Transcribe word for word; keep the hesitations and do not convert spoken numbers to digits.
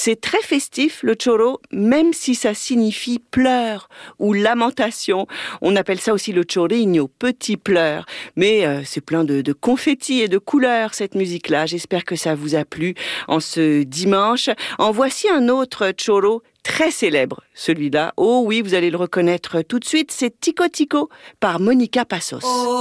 C'est très festif, le choro, même si ça signifie pleurs ou lamentation. On appelle ça aussi le chorigno, petit pleur. Mais euh, c'est plein de, de confettis et de couleurs, cette musique-là. J'espère que ça vous a plu en ce dimanche. En voici un autre choro très célèbre, celui-là. Oh oui, vous allez le reconnaître tout de suite. C'est Tico Tico par Monica Passos. Oh.